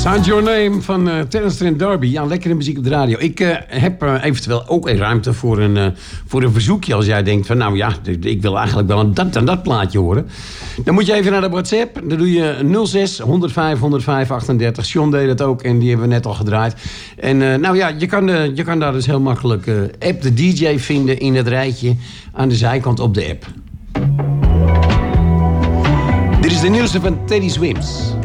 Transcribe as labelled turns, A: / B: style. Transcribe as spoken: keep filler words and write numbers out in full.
A: Sign Your Name van uh, Terence Trent D'Arby. Ja, lekkere muziek op de radio. Ik uh, heb uh, eventueel ook een ruimte voor een, uh, voor een verzoekje. Als jij denkt van, nou ja, ik wil eigenlijk wel een dat en dat plaatje horen. Dan moet je even naar de WhatsApp. Dan doe je nul zes honderdvijf honderdvijf achtendertig. John deed dat ook en die hebben we net al gedraaid. En uh, nou ja, je kan, uh, je kan daar dus heel makkelijk uh, app de D J vinden in het rijtje aan de zijkant op de app. Dit is de nieuwste van Teddy Swims.